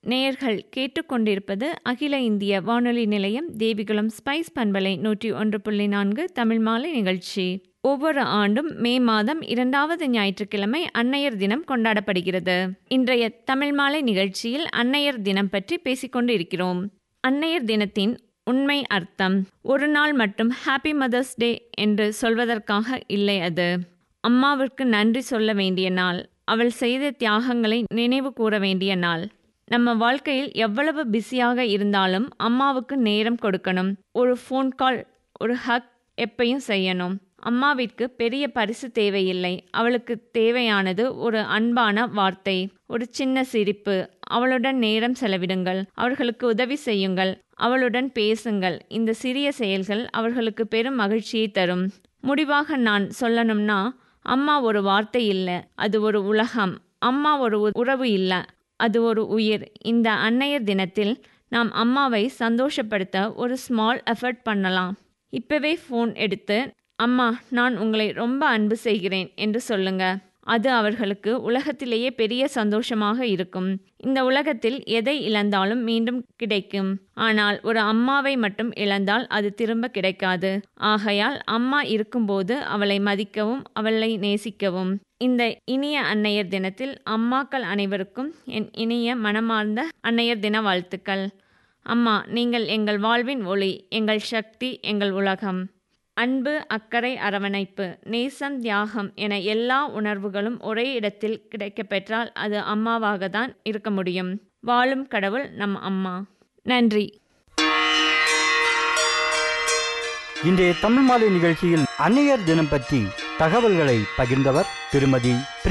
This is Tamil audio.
நேயர்கள் கேட்டுக்கொண்டிருப்பது அகில இந்திய வானொலி நிலையம் தேவிகுளம் ஸ்பைஸ் பண்பலை 101.4 தமிழ் மாலை நிகழ்ச்சி. ஒவ்வொரு ஆண்டும் மே மாதம் 2வது ஞாயிற்றுக்கிழமை அன்னையர் தினம் கொண்டாடப்படுகிறது. இன்றைய தமிழ் மாலை நிகழ்ச்சியில் அன்னையர் தினம் பற்றி பேசிக்கொண்டு இருக்கிறோம். அன்னையர் தினத்தின் உண்மை அர்த்தம் ஒரு நாள் மட்டும் ஹாப்பி மதர்ஸ் டே என்று சொல்வதற்காக இல்லை. அது அம்மாவிற்கு நன்றி சொல்ல வேண்டிய நாள், அவள் செய்த தியாகங்களை நினைவு கூற வேண்டிய நாள். நம்ம வாழ்க்கையில் எவ்வளவு பிஸியாக இருந்தாலும் அம்மாவுக்கு நேரம் கொடுக்கணும். ஒரு ஃபோன் கால், ஒரு ஹக் எப்பயும் செய்யணும். அம்மாவிற்கு பெரிய பரிசு தேவையில்லை. அவளுக்கு தேவையானது ஒரு அன்பான வார்த்தை, ஒரு சின்ன சிரிப்பு. அவளுடன் நேரம் செலவிடுங்கள், அவர்களுக்கு உதவி செய்யுங்கள், அவளுடன் பேசுங்கள். இந்த சிறிய செயல்கள் அவர்களுக்கு பெரும் மகிழ்ச்சியை தரும். முடிவாக நான் சொல்லணும்னா, அம்மா ஒரு வார்த்தை இல்லை, அது ஒரு உலகம். அம்மா ஒரு உறவு இல்லை, அது ஒரு உயிர். இந்த அன்னையர் தினத்தில் நாம் அம்மாவை சந்தோஷப்படுத்த ஒரு ஸ்மால் எஃபர்ட் பண்ணலாம். இப்போவே ஃபோன் எடுத்து, அம்மா நான் உங்களை ரொம்ப அன்பு செய்கிறேன் என்று சொல்லுங்க. அது அவர்களுக்கு உலகத்திலேயே பெரிய சந்தோஷமாக இருக்கும். இந்த உலகத்தில் எதை இழந்தாலும் மீண்டும் கிடைக்கும். ஆனால் ஒரு அம்மாவை மட்டும் இழந்தால் அது திரும்ப கிடைக்காது. ஆகையால் அம்மா இருக்கும்போது அவளை மதிக்கவும் அவளை நேசிக்கவும். இந்த இனிய அன்னையர் தினத்தில் அம்மாக்கள் அனைவருக்கும் என் இனிய மனமார்ந்த அன்னையர் தின வாழ்த்துக்கள். அம்மா, நீங்கள் எங்கள் வாழ்வின் ஒளி, எங்கள் சக்தி, எங்கள் உலகம். அன்பு, அக்கறை, அரவணைப்பு, நேசம், தியாகம் என எல்லா உணர்வுகளும் ஒரே இடத்தில் கிடைக்கப்பெற்றால் அது அம்மாவாக தான் இருக்க முடியும். வாழும் கடவுள் நம் அம்மா. நன்றி. இன்றைய தமிழ் மாலை நிகழ்ச்சியில் அன்னையர் தினம் பற்றி தகவல்களை பகிர்ந்தவர் திருமதி